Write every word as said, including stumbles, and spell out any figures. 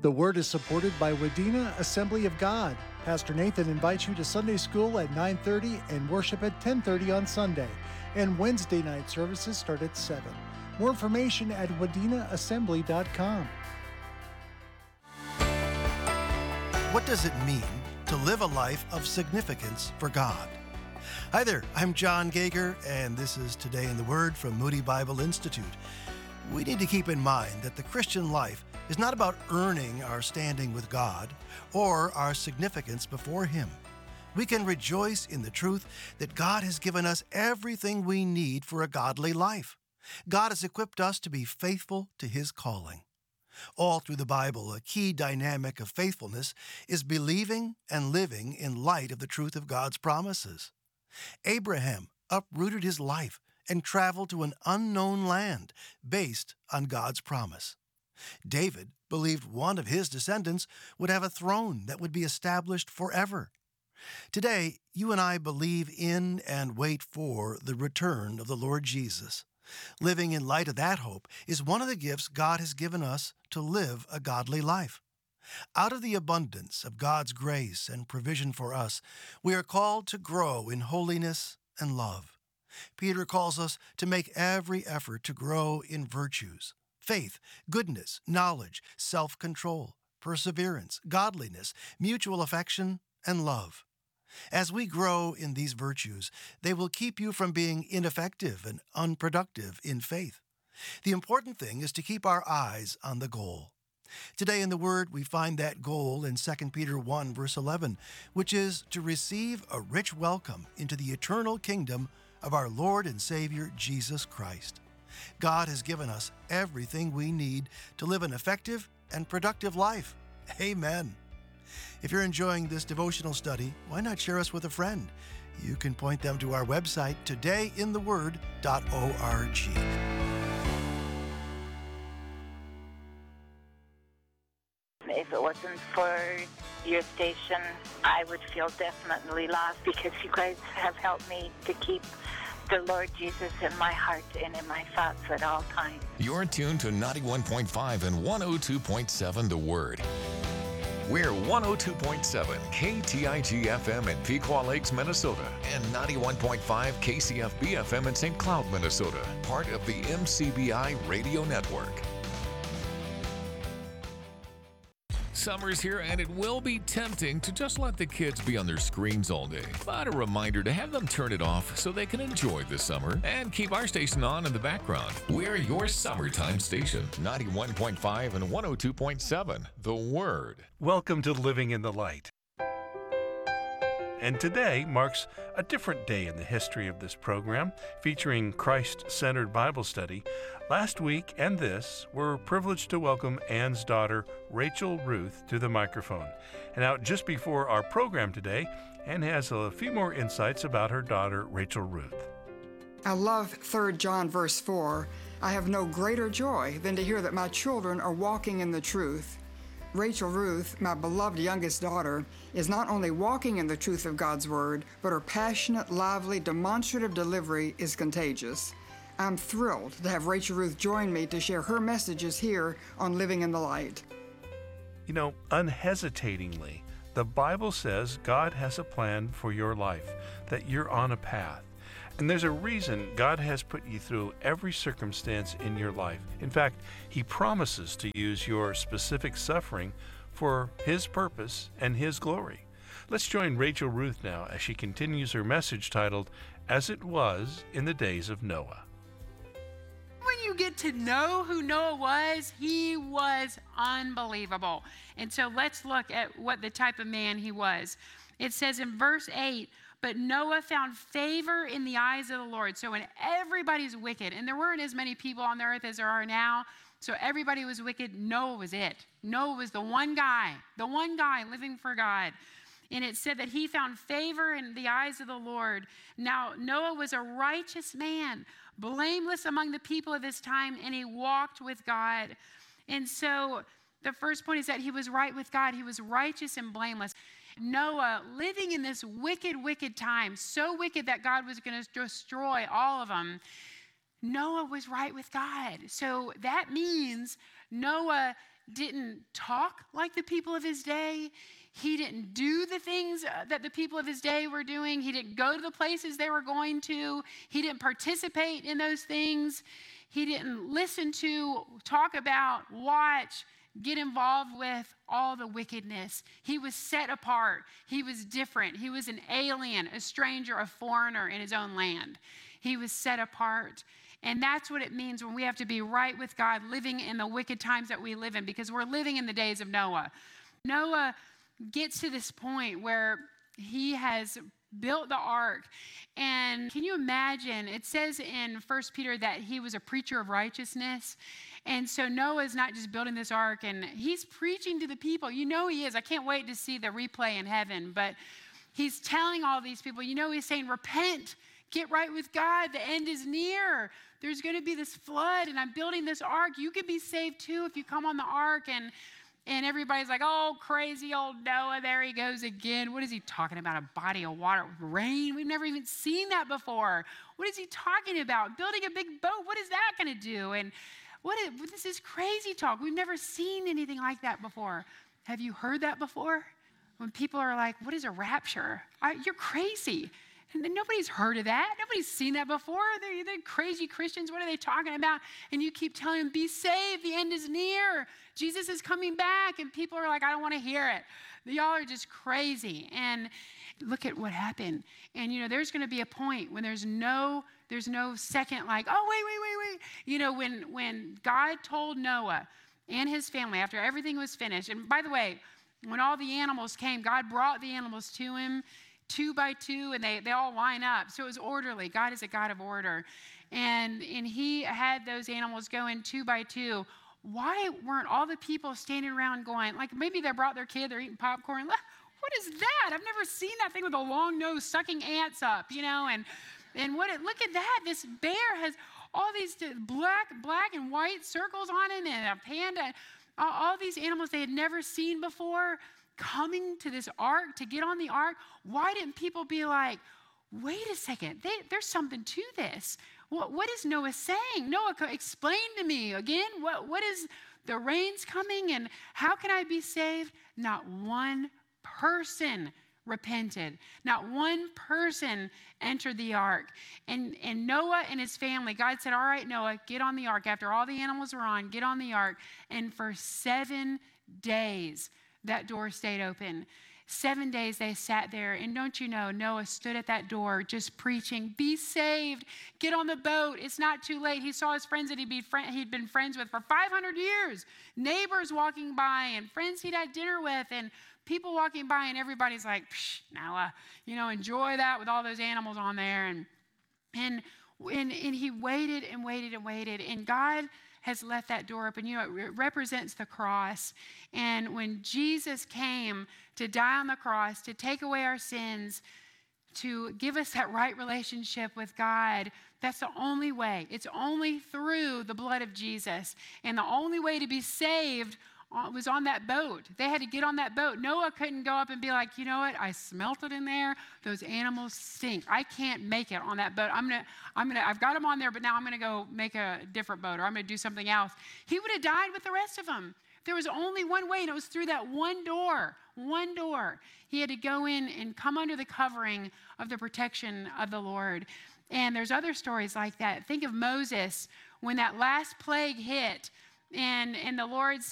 The Word is supported by Wadena Assembly of God. Pastor Nathan invites you to Sunday school at nine thirty and worship at ten thirty on Sunday. And Wednesday night services start at seven. More information at wadena assembly dot com. What does it mean to live a life of significance for God? Hi there, I'm John Gager, and this is Today in the Word from Moody Bible Institute. We need to keep in mind that the Christian life is not about earning our standing with God or our significance before Him. We can rejoice in the truth that God has given us everything we need for a godly life. God has equipped us to be faithful to His calling. All through the Bible, a key dynamic of faithfulness is believing and living in light of the truth of God's promises. Abraham uprooted his life and traveled to an unknown land based on God's promise. David believed one of his descendants would have a throne that would be established forever. Today, you and I believe in and wait for the return of the Lord Jesus. Living in light of that hope is one of the gifts God has given us to live a godly life. Out of the abundance of God's grace and provision for us, we are called to grow in holiness and love. Peter calls us to make every effort to grow in virtues: faith, goodness, knowledge, self-control, perseverance, godliness, mutual affection, and love. As we grow in these virtues, they will keep you from being ineffective and unproductive in faith. The important thing is to keep our eyes on the goal. Today in the Word, we find that goal in Second Peter one, verse eleven, which is to receive a rich welcome into the eternal kingdom of our Lord and Savior, Jesus Christ. God has given us everything we need to live an effective and productive life. Amen. If you're enjoying this devotional study, why not share us with a friend? You can point them to our website, today in the word dot org. If it wasn't for your station, I would feel definitely lost, because you guys have helped me to keep the Lord Jesus in my heart and in my thoughts at all times. You're tuned to ninety-one point five and one oh two point seven The Word. We're one oh two point seven K T I G F M in Pequot Lakes, Minnesota, and ninety-one point five K C F B F M in Saint Cloud, Minnesota, part of the M C B I Radio Network. Summer's here, and it will be tempting to just let the kids be on their screens all day. But a reminder to have them turn it off so they can enjoy the summer and keep our station on in the background. We're your summertime station, ninety-one point five and one oh two point seven, The Word. Welcome to Living in the Light. And today marks a different day in the history of this program, featuring Christ-centered Bible study. Last week and this, we're privileged to welcome Ann's daughter, Rachel Ruth, to the microphone. And now, just before our program today, Ann has a few more insights about her daughter, Rachel Ruth. I love Third John verse four. I have no greater joy than to hear that my children are walking in the truth. Rachel Ruth, my beloved youngest daughter, is not only walking in the truth of God's Word, but her passionate, lively, demonstrative delivery is contagious. I'm thrilled to have Rachel Ruth join me to share her messages here on Living in the Light. You know, unhesitatingly, the Bible says God has a plan for your life, that you're on a path. And there's a reason God has put you through every circumstance in your life. In fact, He promises to use your specific suffering for His purpose and His glory. Let's join Rachel Ruth now as she continues her message titled, As It Was in the Days of Noah. When you get to know who Noah was, he was unbelievable. And so let's look at what the type of man he was. It says in verse eight, but Noah found favor in the eyes of the Lord. So when everybody's wicked, and there weren't as many people on the earth as there are now, so everybody was wicked, Noah was it. Noah was the one guy, the one guy living for God. And it said that he found favor in the eyes of the Lord. Now, Noah was a righteous man, blameless among the people of his time, and he walked with God. And so the first point is that he was right with God. He was righteous and blameless. Noah, living in this wicked, wicked time, so wicked that God was going to destroy all of them, Noah was right with God. So that means Noah didn't talk like the people of his day. He didn't do the things that the people of his day were doing. He didn't go to the places they were going to. He didn't participate in those things. He didn't listen to, talk about, watch, get involved with all the wickedness. He was set apart. He was different. He was an alien, a stranger, a foreigner in his own land. He was set apart. And that's what it means when we have to be right with God, living in the wicked times that we live in, because we're living in the days of Noah. Noah gets to this point where he has built the ark. And can you imagine? It says in First Peter that he was a preacher of righteousness. And so Noah's not just building this ark, and he's preaching to the people. You know he is. I can't wait to see the replay in heaven. But he's telling all these people, you know, he's saying, repent, get right with God. The end is near. There's going to be this flood, and I'm building this ark. You can be saved too if you come on the ark. And And everybody's like, oh, crazy old Noah, there he goes again. What is he talking about? A body of water with rain? We've never even seen that before. What is he talking about? Building a big boat, what is that going to do? And what is, this is crazy talk. We've never seen anything like that before. Have you heard that before? When people are like, what is a rapture? I, you're crazy. And nobody's heard of that. Nobody's seen that before. They're, they're crazy Christians. What are they talking about? And you keep telling them, be saved. The end is near. Jesus is coming back. And people are like, I don't want to hear it. Y'all are just crazy. And look at what happened. And, you know, there's going to be a point when there's no, there's no second like, oh, wait, wait, wait, wait. You know, when, when God told Noah and his family after everything was finished. And by the way, when all the animals came, God brought the animals to him, two by two, and they, they all line up. So it was orderly. God is a God of order. And, and he had those animals go in two by two. Why weren't all the people standing around going, like maybe they brought their kid, they're eating popcorn. What is that? I've never seen that thing with a long nose sucking ants up, you know? And, and what it, look at that. This bear has all these black, black and white circles on it, and a panda, all, all these animals they had never seen before, coming to this ark, to get on the ark. Why didn't people be like, wait a second, they, there's something to this. What, what is Noah saying? Noah, explain to me again, what, what is the rain's coming and how can I be saved? Not one person repented. Not one person entered the ark. And, and Noah and his family, God said, all right, Noah, get on the ark. After all the animals were on, get on the ark. And for seven days, that door stayed open. Seven days they sat there, and don't you know, Noah stood at that door just preaching, be saved, get on the boat, it's not too late. He saw his friends that he'd, be fr- he'd been friends with for five hundred years, neighbors walking by, and friends he'd had dinner with, and people walking by, and everybody's like, Psh, Noah, you know, enjoy that with all those animals on there. And, and, and, and he waited and waited and waited, and God has left that door open. You know, it represents the cross. And when Jesus came to die on the cross, to take away our sins, to give us that right relationship with God, that's the only way. It's only through the blood of Jesus. And the only way to be saved was on that boat. They had to get on that boat. Noah couldn't go up and be like, you know what? I smelt it in there. Those animals stink. I can't make it on that boat. I'm gonna, I'm gonna, I've got them on there, but now I'm gonna go make a different boat, or I'm gonna do something else. He would have died with the rest of them. There was only one way, and it was through that one door. One door. He had to go in and come under the covering of the protection of the Lord. And there's other stories like that. Think of Moses when that last plague hit. And, and the Lord